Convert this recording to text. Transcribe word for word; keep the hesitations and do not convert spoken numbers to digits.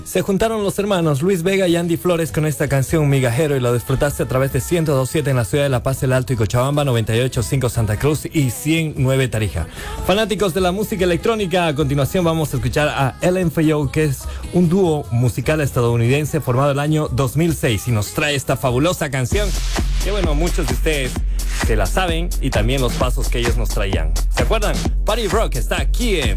Se juntaron los hermanos Luis Vega y Andy Flores con esta canción Migajero y lo disfrutaste a través de ciento dos punto siete en la ciudad de La Paz, El Alto y Cochabamba, noventa y ocho punto cinco Santa Cruz y cien punto nueve Tarija. Fanáticos de la música electrónica, a continuación vamos a escuchar a L M F A O, que es un dúo musical estadounidense formado el año dos mil seis y nos trae esta fabulosa canción que bueno, muchos de ustedes se la saben y también los pasos que ellos nos traían. ¿Se acuerdan? Party Rock está aquí en